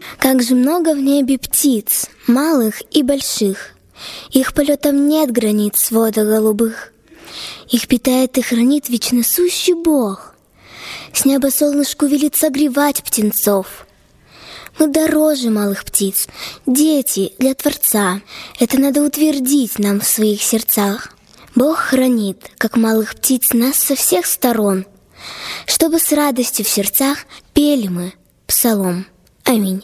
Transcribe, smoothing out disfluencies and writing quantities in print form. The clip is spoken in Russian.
Как же много в небе птиц, малых и больших. Их полетам нет границ свода голубых. Их питает и хранит вечносущий Бог. С неба солнышку велит согревать птенцов. Мы дороже малых птиц, дети для Творца. Это надо утвердить нам в своих сердцах. Бог хранит, как малых птиц, нас со всех сторон, чтобы с радостью в сердцах пели мы псалом. Аминь.